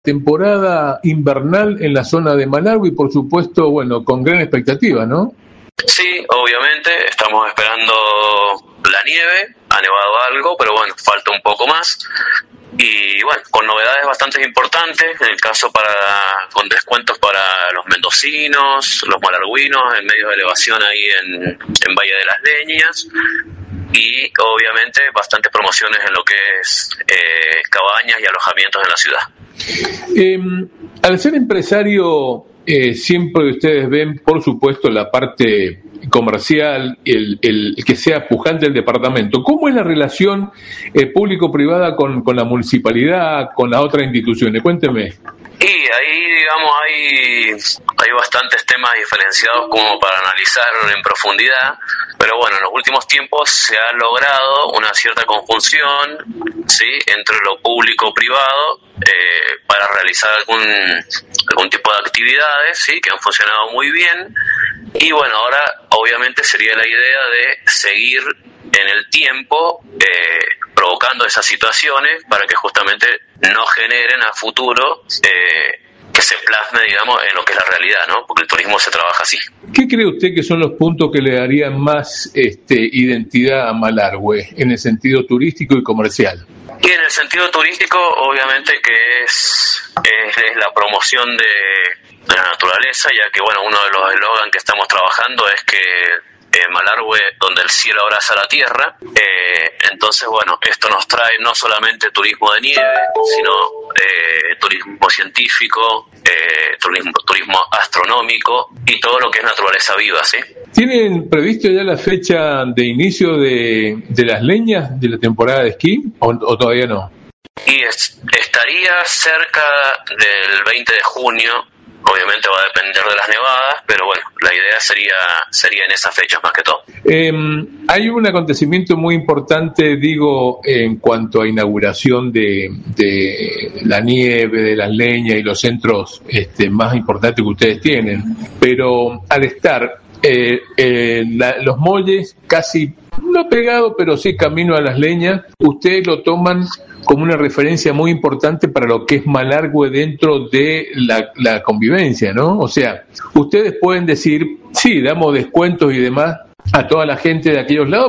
temporada invernal en la zona de Malargüe y por supuesto, bueno, con gran expectativa, ¿no? Sí, obviamente, estamos esperando la nieve, ha nevado algo, pero bueno, falta un poco más. Y bueno, con novedades bastante importantes, en el caso con descuentos para los mendocinos, los malargüinos, en medios de elevación ahí en Valle de las Leñas. Y obviamente bastantes promociones en lo que es cabañas y alojamientos en la ciudad. Al ser empresario, siempre ustedes ven, por supuesto, la parte comercial, el que sea pujante el departamento. ¿Cómo es la relación público-privada con la municipalidad, con las otras instituciones? Cuénteme. Y ahí, digamos, hay bastantes temas diferenciados como para analizar en profundidad, pero bueno, en los últimos tiempos se ha logrado una cierta conjunción, ¿sí?, entre lo público-privado para realizar algún tipo de actividades, ¿sí?, que han funcionado muy bien. Y bueno, ahora obviamente sería la idea de seguir en el tiempo provocando esas situaciones para que justamente no generen a futuro que se plasme, digamos, en lo que es la realidad, ¿no? Porque el turismo se trabaja así. ¿Qué cree usted que son los puntos que le darían más identidad a Malargüe en el sentido turístico y comercial? Y en el sentido turístico, obviamente que es la promoción de la naturaleza, ya que, bueno, uno de los eslogans que estamos trabajando es que Malargüe, donde el cielo abraza la tierra. Entonces, bueno, esto nos trae no solamente turismo de nieve, sino turismo científico, turismo astronómico y todo lo que es naturaleza viva, ¿sí? ¿Tienen previsto ya la fecha de inicio de las leñas de la temporada de esquí o todavía no? Y estaría cerca del 20 de junio. Obviamente va a depender de las nevadas, pero bueno, la idea sería en esas fechas más que todo. Hay un acontecimiento muy importante, digo, en cuanto a inauguración de la nieve, de las leñas y los centros más importantes que ustedes tienen, pero al estar los molles casi, no pegados, pero sí camino a las leñas, ustedes lo toman como una referencia muy importante para lo que es Malargüe dentro de la convivencia, ¿no? O sea, ustedes pueden decir, sí, damos descuentos y demás a toda la gente de aquellos lados,